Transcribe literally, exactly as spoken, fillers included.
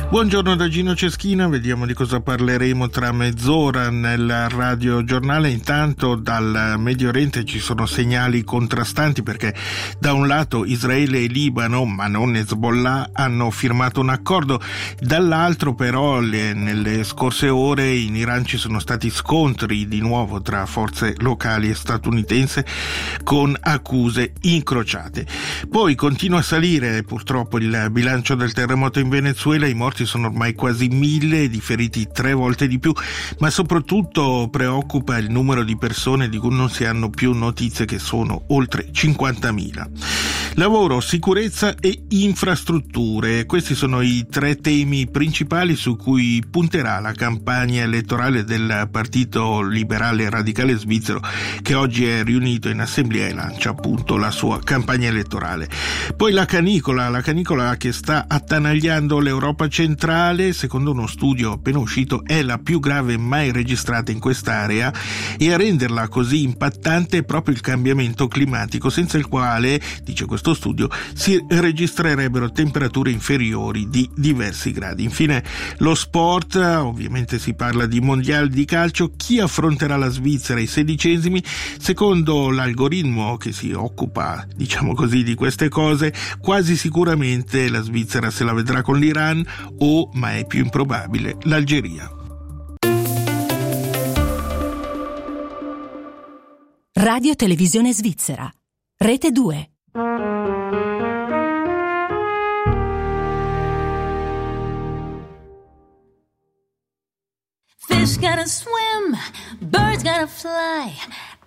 Buongiorno da Gino Ceschina, vediamo di cosa parleremo tra mezz'ora nel Radio Giornale. Intanto dal Medio Oriente ci sono segnali contrastanti, perché da un lato Israele e Libano, ma non Hezbollah, hanno firmato un accordo, dall'altro però le, nelle scorse ore in Iran ci sono stati scontri di nuovo tra forze locali e statunitense con accuse incrociate. Poi continua a salire purtroppo il bilancio del terremoto in Venezuela, i morti sono ormai quasi mille, di feriti tre volte di più, ma soprattutto preoccupa il numero di persone di cui non si hanno più notizie, che sono oltre cinquantamila. Lavoro, sicurezza e infrastrutture, questi sono i tre temi principali su cui punterà la campagna elettorale del Partito Liberale Radicale Svizzero, che oggi è riunito in assemblea e lancia appunto la sua campagna elettorale. Poi la canicola, la canicola che sta attanagliando l'Europa centrale, secondo uno studio appena uscito è la più grave mai registrata in quest'area, e a renderla così impattante è proprio il cambiamento climatico, senza il quale, dice questo studio, si registrerebbero temperature inferiori di diversi gradi. Infine lo sport, ovviamente si parla di mondiali di calcio. Chi affronterà la Svizzera ai sedicesimi? Secondo l'algoritmo che si occupa, diciamo così, di queste cose, quasi sicuramente la Svizzera se la vedrà con l'Iran o, ma è più improbabile, l'Algeria. Radio Televisione Svizzera, Rete due. Fish gotta swim, birds gotta fly.